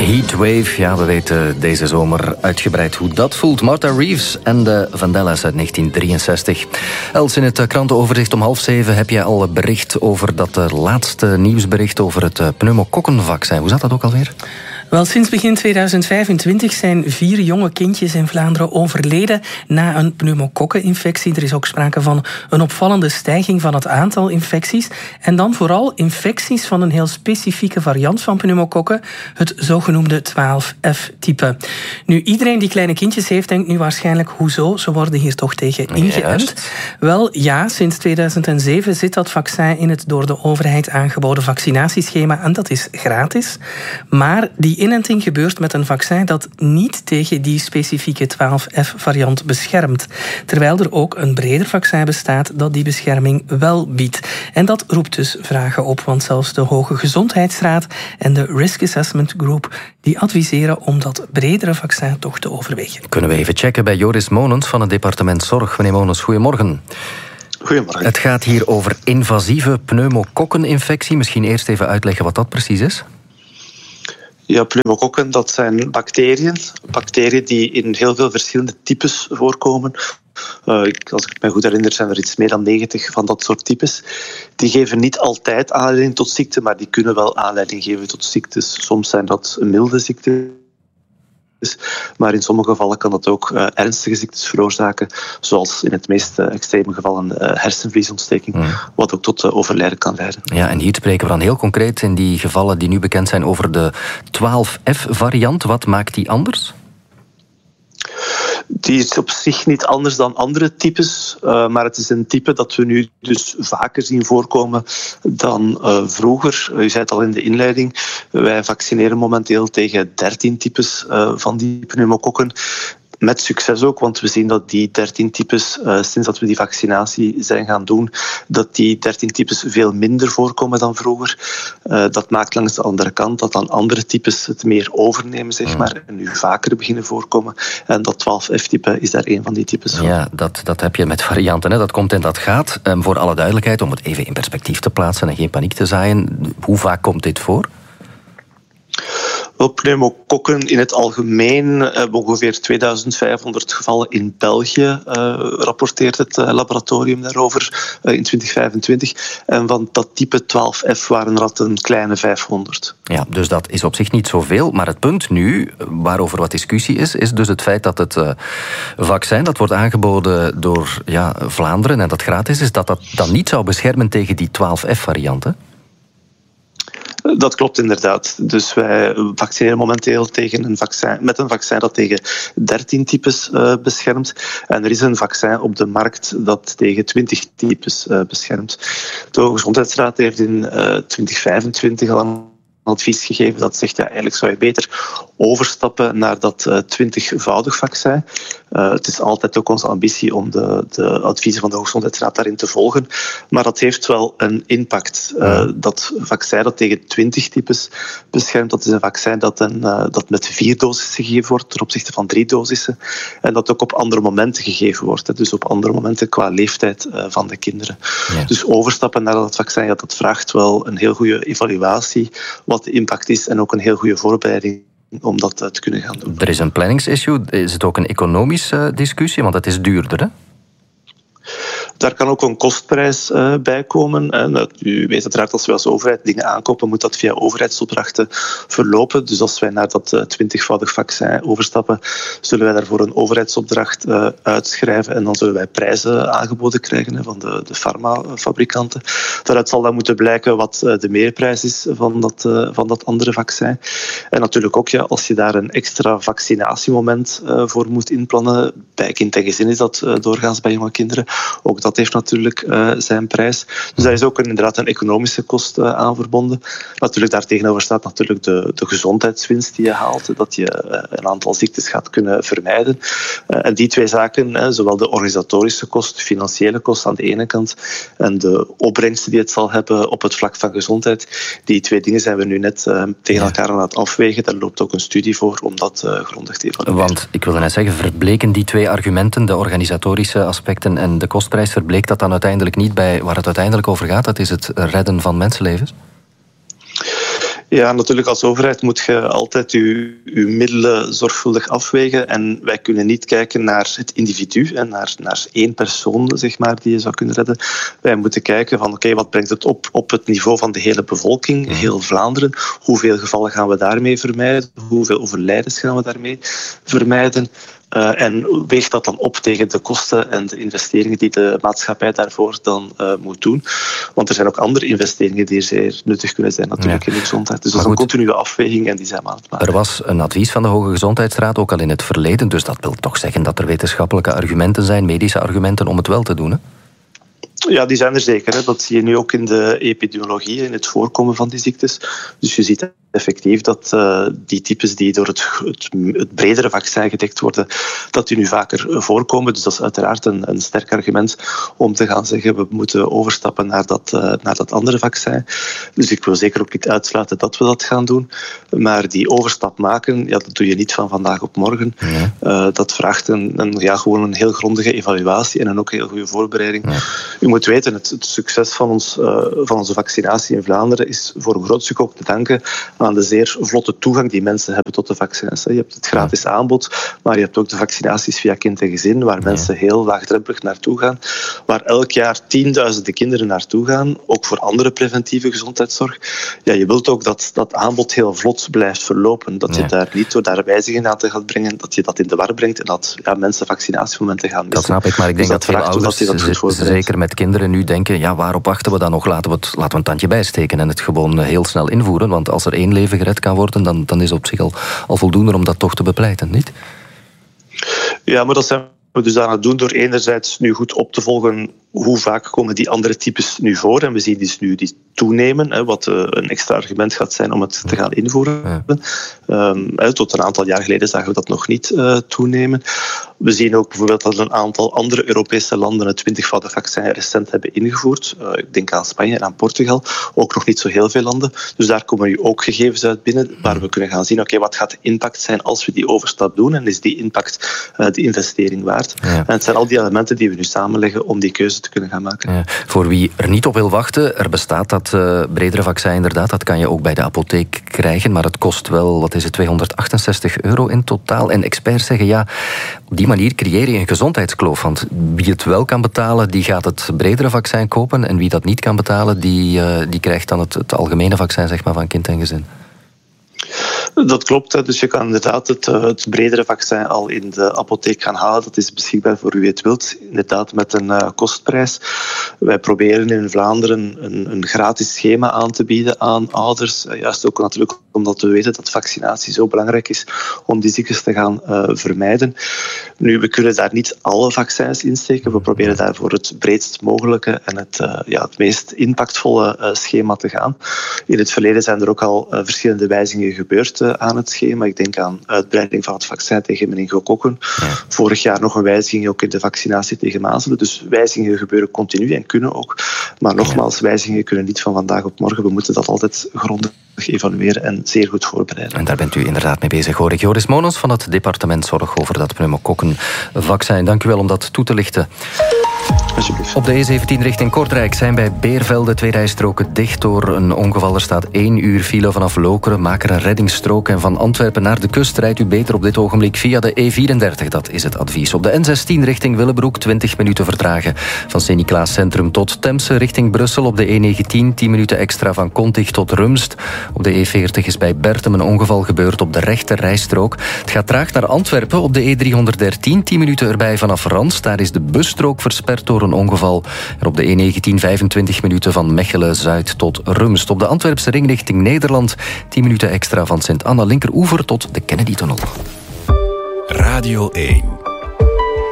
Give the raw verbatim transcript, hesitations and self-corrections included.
Heatwave, ja, we weten deze zomer uitgebreid hoe dat voelt. Martha Reeves en de Vandellas uit negentien drieënzestig. Els, in het krantenoverzicht om half zeven heb jij al bericht over dat laatste nieuwsbericht over het pneumokokkenvaccin. Hoe zat dat ook alweer? Wel, sinds begin tweeduizend vijfentwintig zijn vier jonge kindjes in Vlaanderen overleden na een pneumokokkeninfectie. Er is ook sprake van een opvallende stijging van het aantal infecties. En dan vooral infecties van een heel specifieke variant van pneumokokken, het zogenoemde twaalf F-type. Nu, iedereen die kleine kindjes heeft, denkt nu waarschijnlijk, hoezo? Ze worden hier toch tegen ingeënt. Wel, ja, sinds tweeduizend zeven zit dat vaccin in het door de overheid aangeboden vaccinatieschema en dat is gratis. Maar die inenting gebeurt met een vaccin dat niet tegen die specifieke twaalf F-variant beschermt. Terwijl er ook een breder vaccin bestaat dat die bescherming wel biedt. En dat roept dus vragen op, want zelfs de Hoge Gezondheidsraad en de Risk Assessment Group die adviseren om dat bredere vaccin toch te overwegen. Kunnen we even checken bij Joris Monens van het departement Zorg. Meneer Monens, goedemorgen. Goedemorgen. Het gaat hier over invasieve pneumokokkeninfectie. Misschien eerst even uitleggen wat dat precies is. Ja, pneumokokken, dat zijn bacteriën. Bacteriën die in heel veel verschillende types voorkomen. Uh, als ik me goed herinner, zijn er iets meer dan negentig van dat soort types. Die geven niet altijd aanleiding tot ziekte, maar die kunnen wel aanleiding geven tot ziektes. Soms zijn dat milde ziektes, maar in sommige gevallen kan dat ook uh, ernstige ziektes veroorzaken, zoals in het meest uh, extreme geval een uh, hersenvliesontsteking, mm. wat ook tot uh, overlijden kan leiden. Ja, en hier spreken we dan heel concreet in die gevallen die nu bekend zijn over de twaalf F-variant. Wat maakt die anders? Die is op zich niet anders dan andere types, uh, maar het is een type dat we nu dus vaker zien voorkomen dan uh, vroeger. U zei het al in de inleiding, wij vaccineren momenteel tegen dertien types uh, van die pneumokokken. Met succes ook, want we zien dat die dertien types, uh, sinds dat we die vaccinatie zijn gaan doen, dat die dertien types veel minder voorkomen dan vroeger. Uh, dat maakt langs de andere kant dat dan andere types het meer overnemen, zeg maar, en nu vaker beginnen voorkomen. En dat twaalf F-type is daar een van die types van. Ja, dat, dat heb je met varianten, hè. Dat komt en dat gaat. Um, voor alle duidelijkheid, om het even in perspectief te plaatsen en geen paniek te zaaien, hoe vaak komt dit voor? Wel, pneumokokken in het algemeen hebben ongeveer tweeduizend vijfhonderd gevallen in België, uh, rapporteert het uh, laboratorium daarover uh, in twintig vijfentwintig. En van dat type twaalf F waren dat een kleine vijfhonderd. Ja, dus dat is op zich niet zoveel. Maar het punt nu, waarover wat discussie is, is dus het feit dat het uh, vaccin dat wordt aangeboden door ja, Vlaanderen en dat gratis is, dat dat dan niet zou beschermen tegen die twaalf F-varianten. Dat klopt inderdaad. Dus wij vaccineren momenteel tegen een vaccin, met een vaccin dat tegen dertien types uh, beschermt. En er is een vaccin op de markt dat tegen twintig types uh, beschermt. De Hoge Gezondheidsraad heeft in uh, twintig vijfentwintig al een advies gegeven dat zegt, ja, eigenlijk zou je beter overstappen naar dat uh, twintigvoudig vaccin. Uh, het is altijd ook onze ambitie om de, de adviezen van de Hoge Gezondheidsraad daarin te volgen. Maar dat heeft wel een impact. Uh, dat vaccin dat tegen twintig types beschermt, dat is een vaccin dat, een, uh, dat met vier dosissen gegeven wordt ten opzichte van drie dosissen. En dat ook op andere momenten gegeven wordt. Hè. Dus op andere momenten qua leeftijd uh, van de kinderen. Ja. Dus overstappen naar dat vaccin, ja, dat vraagt wel een heel goede evaluatie wat de impact is en ook een heel goede voorbereiding om dat te kunnen gaan doen. Er is een planningsissue. Is het ook een economische discussie? Want het is duurder, hè? Daar kan ook een kostprijs uh, bij komen. En, u weet uiteraard, als wij als overheid dingen aankopen, moet dat via overheidsopdrachten verlopen. Dus als wij naar dat twintigvoudig uh, vaccin overstappen, zullen wij daarvoor een overheidsopdracht uh, uitschrijven en dan zullen wij prijzen aangeboden krijgen hè, van de, de farmafabrikanten. Daaruit zal dan moeten blijken wat uh, de meerprijs is van dat, uh, van dat andere vaccin. En natuurlijk ook, ja, als je daar een extra vaccinatiemoment uh, voor moet inplannen, bij kind en gezin is dat uh, doorgaans bij jonge kinderen. Ook dat heeft natuurlijk uh, zijn prijs. Dus daar is ook een, inderdaad een economische kost uh, aan verbonden. Natuurlijk daartegenover staat natuurlijk de, de gezondheidswinst die je haalt. Dat je uh, een aantal ziektes gaat kunnen vermijden. Uh, en die twee zaken, uh, zowel de organisatorische kost, de financiële kost aan de ene kant en de opbrengsten die het zal hebben op het vlak van gezondheid. Die twee dingen zijn we nu net uh, tegen ja. elkaar aan het afwegen. Daar loopt ook een studie voor om dat uh, grondig te evalueren. Want ik wilde net zeggen, verbleken die twee argumenten, de organisatorische aspecten en de kostprijs, verbleek dat dan uiteindelijk niet bij waar het uiteindelijk over gaat? Dat is het redden van mensenlevens? Ja, natuurlijk als overheid moet je altijd je, je middelen zorgvuldig afwegen. En wij kunnen niet kijken naar het individu en naar, naar één persoon, zeg maar, die je zou kunnen redden. Wij moeten kijken van, oké, okay, wat brengt het op op het niveau van de hele bevolking, heel Vlaanderen? Hoeveel gevallen gaan we daarmee vermijden? Hoeveel overlijdens gaan we daarmee vermijden? Uh, en weegt dat dan op tegen de kosten en de investeringen die de maatschappij daarvoor dan uh, moet doen. Want er zijn ook andere investeringen die zeer nuttig kunnen zijn natuurlijk ja. in de gezondheid. Dus dat is een continue afweging en die zijn we aan het maken. Er was een advies van de Hoge Gezondheidsraad, ook al in het verleden. Dus dat wil toch zeggen dat er wetenschappelijke argumenten zijn, medische argumenten om het wel te doen, hè? Ja, die zijn er zeker. Hè. Dat zie je nu ook in de epidemiologie, in het voorkomen van die ziektes. Dus je ziet effectief dat uh, die types die door het, het, het bredere vaccin gedekt worden, dat die nu vaker voorkomen. Dus dat is uiteraard een, een sterk argument om te gaan zeggen, we moeten overstappen naar dat, uh, naar dat andere vaccin. Dus ik wil zeker ook niet uitsluiten dat we dat gaan doen. Maar die overstap maken, ja, dat doe je niet van vandaag op morgen. Ja. Uh, dat vraagt een, een, ja, gewoon een heel grondige evaluatie en een ook heel goede voorbereiding. Ja. U moet weten, het, het succes van, ons, uh, van onze vaccinatie in Vlaanderen is voor een groot stuk ook te danken aan de zeer vlotte toegang die mensen hebben tot de vaccins. Je hebt het gratis aanbod, maar je hebt ook de vaccinaties via kind en gezin, waar mensen heel laagdrempelig naartoe gaan, waar elk jaar tienduizenden kinderen naartoe gaan, ook voor andere preventieve gezondheidszorg. Ja, je wilt ook dat dat aanbod heel vlot blijft verlopen, dat je ja. daar niet door daar wijzigingen aan te gaan brengen, dat je dat in de war brengt en dat ja, mensen vaccinatiemomenten gaan missen. Dat snap ik, maar ik denk dus dat, dat veel ouders, dat dat z- zeker met kinderen nu denken, ja, waarop wachten we dan nog? Laten we, het, laten we een tandje bijsteken en het gewoon heel snel invoeren, want als er één leven gered kan worden, dan, dan is het op zich al, al voldoende om dat toch te bepleiten, niet? Ja, maar dat zijn we dus aan het doen door enerzijds nu goed op te volgen hoe vaak komen die andere types nu voor. En we zien dus nu die toenemen, hè, wat uh, een extra argument gaat zijn om het te gaan invoeren. Ja. Um, tot een aantal jaar geleden zagen we dat nog niet uh, toenemen. We zien ook bijvoorbeeld dat een aantal andere Europese landen het twintigvoudig vaccin recent hebben ingevoerd. Uh, ik denk aan Spanje en aan Portugal. Ook nog niet zo heel veel landen. Dus daar komen nu ook gegevens uit binnen waar we kunnen gaan zien, oké, okay, wat gaat de impact zijn als we die overstap doen? En is die impact uh, de investering waard? Ja. En het zijn al die elementen die we nu samenleggen om die keuze te kunnen gaan maken. Ja. Voor wie er niet op wil wachten, er bestaat dat uh, bredere vaccin inderdaad. Dat kan je ook bij de apotheek krijgen, maar het kost wel, wat is het, tweehonderdachtenzestig euro in totaal. En experts zeggen, ja, op die manier creëer je een gezondheidskloof. Want wie het wel kan betalen, die gaat het bredere vaccin kopen. En wie dat niet kan betalen, die, uh, die krijgt dan het, het algemene vaccin, zeg maar, van kind en gezin. Dat klopt, dus je kan inderdaad het, het bredere vaccin al in de apotheek gaan halen. Dat is beschikbaar voor wie het wilt, inderdaad met een uh, kostprijs. Wij proberen in Vlaanderen een, een gratis schema aan te bieden aan ouders. Uh, juist ook natuurlijk omdat we weten dat vaccinatie zo belangrijk is om die ziektes te gaan uh, vermijden. Nu, we kunnen daar niet alle vaccins insteken. We proberen daarvoor het breedst mogelijke en het, uh, ja, het meest impactvolle uh, schema te gaan. In het verleden zijn er ook al uh, verschillende wijzigingen gebeurd uh, aan het schema. Ik denk aan uitbreiding van het vaccin tegen meningokokken. Ja. Vorig jaar nog een wijziging ook in de vaccinatie tegen mazelen. Dus wijzigingen gebeuren continu en kunnen ook. Maar nogmaals, wijzigingen kunnen niet van vandaag op morgen. We moeten dat altijd grondig evalueren en zeer goed voorbereiden. En daar bent u inderdaad mee bezig, hoor ik. Joris Monens van het departement Zorg over dat pneumokokkenvaccin. Dank u wel om dat toe te lichten. Op de E zeventien richting Kortrijk zijn bij Beervelde twee rijstroken dicht door een ongeval. Er staat één uur file vanaf Lokeren. Maak er een reddingsstrook. En van Antwerpen naar de kust rijdt u beter op dit ogenblik via de E vierendertig. Dat is het advies. Op de N zestien richting Willebroek twintig minuten vertragen. Van Sint-Niklaas Centrum tot Temse richting Brussel. Op de E negentien tien minuten extra van Kontig tot Rumst. Op de E veertig is bij Bertem een ongeval gebeurd op de rechter rijstrook. Het gaat traag naar Antwerpen. Op de E driehonderddertien tien minuten erbij vanaf Rans. Daar is de busstrook versperd door een ongeval. En op de E negentien vijfentwintig minuten van Mechelen-Zuid tot Rumst. Op de Antwerpse ring richting Nederland tien minuten extra van Sint-Anna linkeroever tot de Kennedy-tunnel. Radio één.